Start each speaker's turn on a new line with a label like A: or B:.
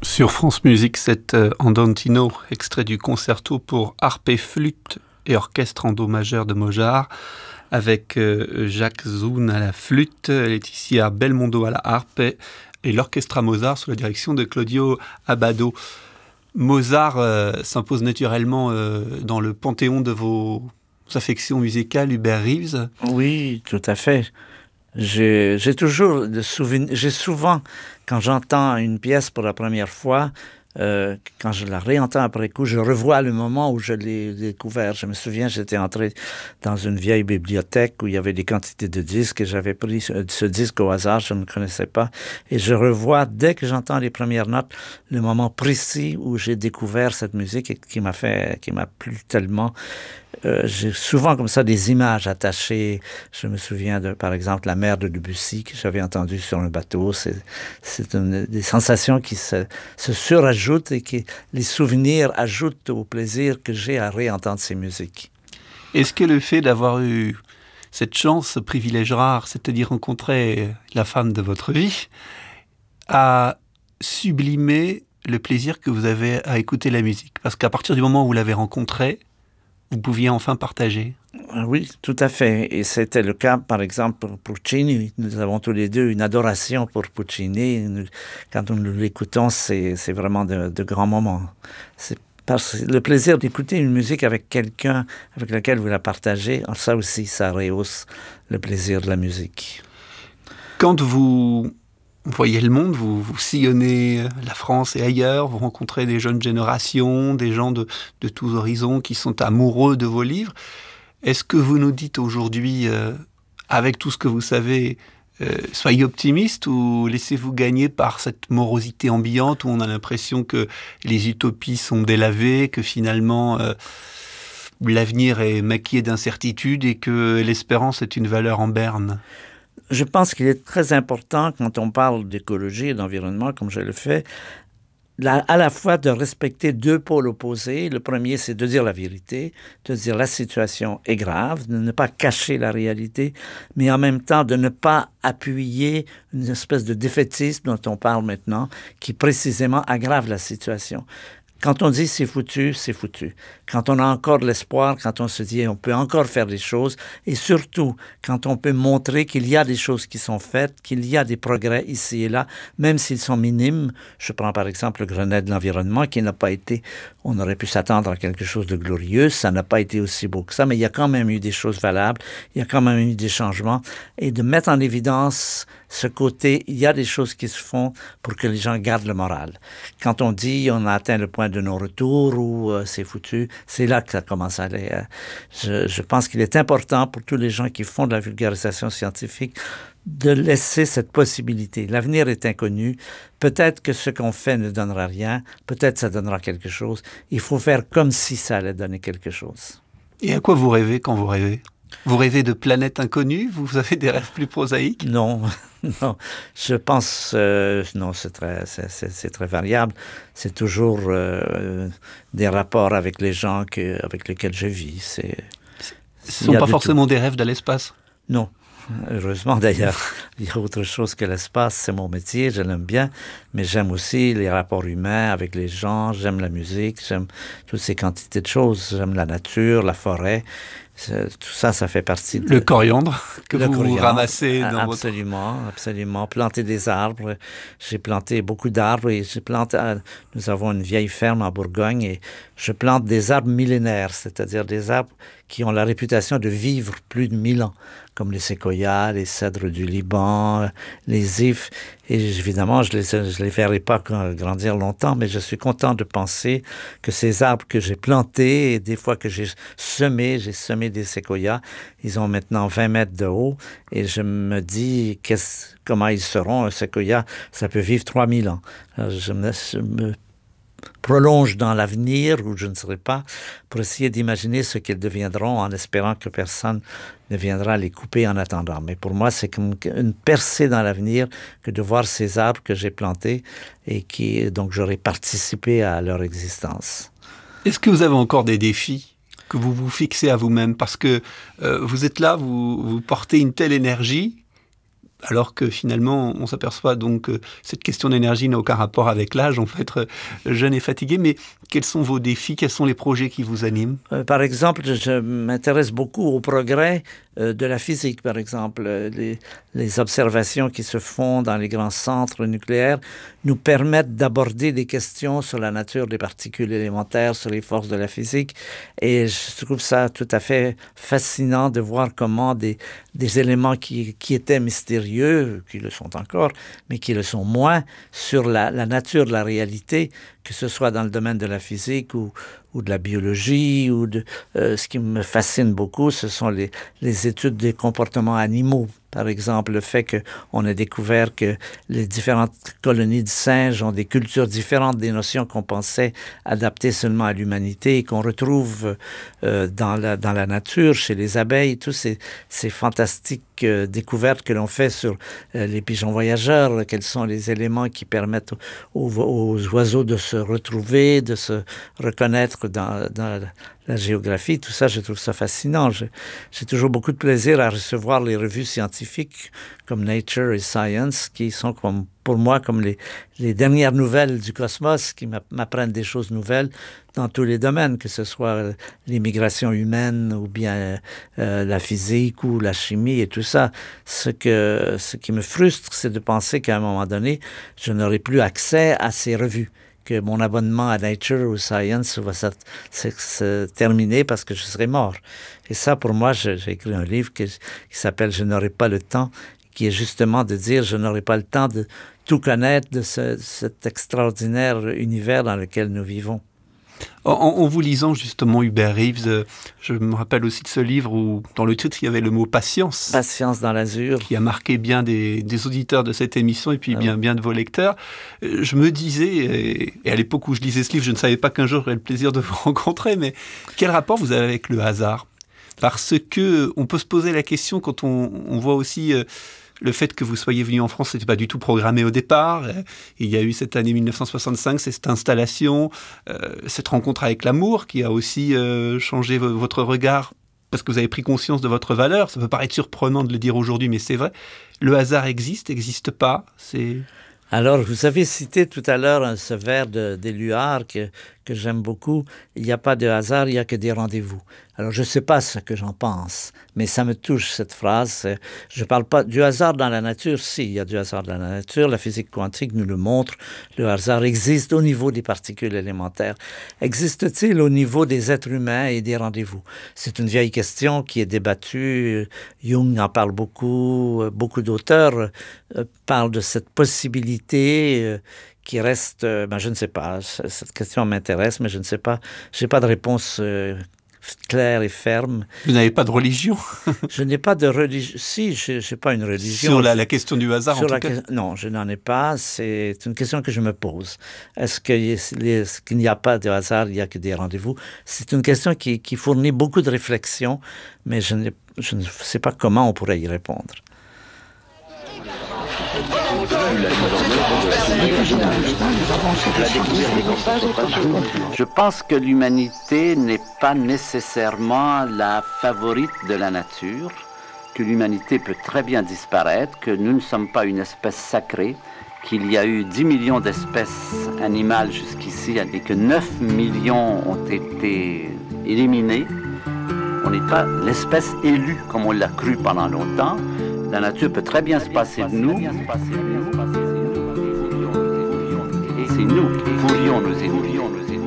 A: Sur France Musique, c'est Andantino, extrait du concerto pour harpe et flûte et orchestre en do majeur de Mozart, avec Jacques Zoun à la flûte, Laetitia Belmondo à la harpe et l'orchestre Mozart sous la direction de Claudio Abbado. Mozart s'impose naturellement dans le panthéon de vos affections musicales, Hubert Reeves.
B: Oui, tout à fait. J'ai toujours de souvenirs. J'ai souvent, quand j'entends une pièce pour la première fois, quand je la réentends après coup, je revois le moment où je l'ai découvert. Je me souviens, j'étais entré dans une vieille bibliothèque où il y avait des quantités de disques et j'avais pris ce disque au hasard, je ne connaissais pas. Et je revois, dès que j'entends les premières notes, le moment précis où j'ai découvert cette musique et qui m'a plu tellement. J'ai souvent comme ça des images attachées. Je me souviens de, par exemple, La mer de Debussy que j'avais entendue sur un bateau. C'est des sensations qui se surajoutent et que les souvenirs ajoutent au plaisir que j'ai à réentendre ces musiques.
A: Est-ce que le fait d'avoir eu cette chance, ce privilège rare, c'est-à-dire rencontrer la femme de votre vie, a sublimé le plaisir que vous avez à écouter la musique? Parce qu'à partir du moment où vous l'avez rencontrée, vous pouviez enfin partager.
B: Oui, tout à fait. Et c'était le cas, par exemple, pour Puccini. Nous avons tous les deux une adoration pour Puccini. Quand nous l'écoutons, c'est vraiment de grands moments. C'est parce que le plaisir d'écouter une musique avec quelqu'un avec lequel vous la partagez, ça aussi, ça rehausse le plaisir de la musique.
A: Quand vous voyez le monde, vous sillonnez la France et ailleurs, vous rencontrez des jeunes générations, des gens de tous horizons qui sont amoureux de vos livres. Est-ce que vous nous dites aujourd'hui, avec tout ce que vous savez, soyez optimiste ou laissez-vous gagner par cette morosité ambiante où on a l'impression que les utopies sont délavées, que finalement l'avenir est maquillé d'incertitudes et que l'espérance est une valeur en berne?
B: Je pense qu'il est très important, quand on parle d'écologie et d'environnement, comme je le fais, à la fois de respecter deux pôles opposés. Le premier, c'est de dire la vérité, de dire la situation est grave, de ne pas cacher la réalité, mais en même temps de ne pas appuyer une espèce de défaitisme dont on parle maintenant, qui précisément aggrave la situation. Quand on dit c'est foutu, c'est foutu. Quand on a encore de l'espoir, quand on se dit on peut encore faire des choses, et surtout quand on peut montrer qu'il y a des choses qui sont faites, qu'il y a des progrès ici et là, même s'ils sont minimes. Je prends par exemple le Grenelle de l'environnement qui n'a pas été, on aurait pu s'attendre à quelque chose de glorieux, ça n'a pas été aussi beau que ça, mais il y a quand même eu des choses valables, il y a quand même eu des changements, et de mettre en évidence ce côté, il y a des choses qui se font pour que les gens gardent le moral. Quand on dit on a atteint le point de non-retour ou c'est foutu, c'est là que ça commence à aller. Je pense qu'il est important pour tous les gens qui font de la vulgarisation scientifique de laisser cette possibilité. L'avenir est inconnu. Peut-être que ce qu'on fait ne donnera rien. Peut-être ça donnera quelque chose. Il faut faire comme si ça allait donner quelque chose.
A: Et à quoi vous rêvez quand vous rêvez? Vous rêvez de planètes inconnues? Vous avez des rêves plus prosaïques?
B: Non, non. Je pense... non, c'est très variable. C'est toujours des rapports avec les gens avec lesquels je vis.
A: Ce ne sont pas forcément des rêves de l'espace?
B: Non. Heureusement d'ailleurs, il y a autre chose que l'espace, c'est mon métier, je l'aime bien, mais j'aime aussi les rapports humains avec les gens, j'aime la musique, j'aime toutes ces quantités de choses, j'aime la nature, la forêt, tout ça, ça fait partie de...
A: Le coriandre que vous ramassez dans
B: Absolument. Planter des arbres, j'ai planté beaucoup d'arbres et nous avons une vieille ferme en Bourgogne et je plante des arbres millénaires, c'est-à-dire des arbres qui ont la réputation de vivre plus de 1000 ans, comme les séquoias, les cèdres du Liban, les ifs. Et évidemment, je les verrai pas grandir longtemps, mais je suis content de penser que ces arbres que j'ai plantés, et des fois que j'ai semé des séquoias, ils ont maintenant 20 mètres de haut, et je me dis comment ils seront. Un séquoia, ça peut vivre 3000 ans. Alors, je me prolonge dans l'avenir, où je ne serai pas, pour essayer d'imaginer ce qu'ils deviendront en espérant que personne ne viendra les couper en attendant. Mais pour moi, c'est comme une percée dans l'avenir que de voir ces arbres que j'ai plantés et donc j'aurais participé à leur existence.
A: Est-ce que vous avez encore des défis que vous vous fixez à vous-même? Parce que vous êtes là, vous portez une telle énergie, alors que finalement, on s'aperçoit donc que cette question d'énergie n'a aucun rapport avec l'âge. On peut être jeune et fatigué, mais quels sont vos défis? Quels sont les projets qui vous animent?
B: Par exemple, je m'intéresse beaucoup au progrès de la physique, par exemple. Les observations qui se font dans les grands centres nucléaires nous permettent d'aborder des questions sur la nature des particules élémentaires, sur les forces de la physique. Et je trouve ça tout à fait fascinant de voir comment des éléments qui étaient mystérieux, qui le sont encore, mais qui le sont moins, sur la nature de la réalité, que ce soit dans le domaine de la physique ou de la biologie, ce qui me fascine beaucoup, ce sont les études des comportements animaux. Par exemple, le fait qu'on ait découvert que les différentes colonies de singes ont des cultures différentes des notions qu'on pensait adaptées seulement à l'humanité et qu'on retrouve dans la nature, chez les abeilles, tous ces fantastiques découvertes que l'on fait sur les pigeons voyageurs, quels sont les éléments qui permettent aux oiseaux de se retrouver, de se reconnaître dans la géographie, tout ça, je trouve ça fascinant. J'ai toujours beaucoup de plaisir à recevoir les revues scientifiques comme Nature et Science, qui sont pour moi comme les dernières nouvelles du cosmos, qui m'apprennent des choses nouvelles dans tous les domaines, que ce soit l'immigration humaine ou bien la physique ou la chimie et tout ça. Ce qui me frustre, c'est de penser qu'à un moment donné, je n'aurai plus accès à ces revues, que mon abonnement à Nature ou Science va se terminer parce que je serai mort. Et ça, pour moi, j'ai écrit un livre qui s'appelle « Je n'aurai pas le temps », qui est justement de dire « Je n'aurai pas le temps de tout connaître de cet extraordinaire univers dans lequel nous vivons ».
A: En vous lisant justement Hubert Reeves, je me rappelle aussi de ce livre où, dans le titre, il y avait le mot « patience ».
B: Patience dans l'azur.
A: Qui a marqué bien des auditeurs de cette émission et puis bien de vos lecteurs. Je me disais, et à l'époque où je lisais ce livre, je ne savais pas qu'un jour j'aurais le plaisir de vous rencontrer, mais quel rapport vous avez avec le hasard? Parce que on peut se poser la question quand on voit aussi... le fait que vous soyez venu en France, ce n'était pas du tout programmé au départ. Il y a eu cette année 1965, cette installation, cette rencontre avec l'amour qui a aussi changé votre regard parce que vous avez pris conscience de votre valeur. Ça peut paraître surprenant de le dire aujourd'hui, mais c'est vrai. Le hasard n'existe pas.
B: Alors, vous avez cité tout à l'heure ce vers d'Éluard que j'aime beaucoup. Il n'y a pas de hasard, il n'y a que des rendez-vous. Alors, je ne sais pas ce que j'en pense, mais ça me touche, cette phrase. Je ne parle pas du hasard dans la nature. Si, il y a du hasard dans la nature. La physique quantique nous le montre. Le hasard existe au niveau des particules élémentaires. Existe-t-il au niveau des êtres humains et des rendez-vous? C'est une vieille question qui est débattue. Jung en parle beaucoup. Beaucoup d'auteurs parlent de cette possibilité qui reste... je ne sais pas. Cette question m'intéresse, mais je ne sais pas. Je n'ai pas de réponse claire et ferme.
A: Vous n'avez pas de religion?
B: Je n'ai pas de religion. Si, je n'ai pas une religion.
A: Sur la question du hasard, en tout cas?
B: Non, je n'en ai pas. C'est une question que je me pose. Est-ce qu'il n'y a pas de hasard, il n'y a que des rendez-vous? C'est une question qui fournit beaucoup de réflexion, mais je ne sais pas comment on pourrait y répondre.
C: Je pense que l'humanité n'est pas nécessairement la favorite de la nature, que l'humanité peut très bien disparaître, que nous ne sommes pas une espèce sacrée, qu'il y a eu 10 millions d'espèces animales jusqu'ici et que 9 millions ont été éliminés. On n'est pas l'espèce élue comme on l'a cru pendant longtemps. La nature peut très bien se passer de nous. Et c'est nous qui pourrions nous évoluer.